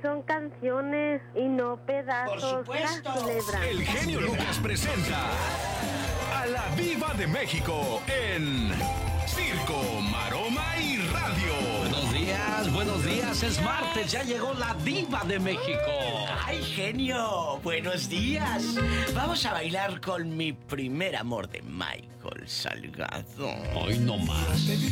son canciones y no pedazos. Por supuesto. El genio Lucas presenta a la Diva de México en Circo, Maroma y Radio. Buenos días, es martes, ya llegó la Diva de México. ¡Ay, genio! ¡Buenos días! Vamos a bailar con Mi Primer Amor de Michael Salgado. Hoy no más.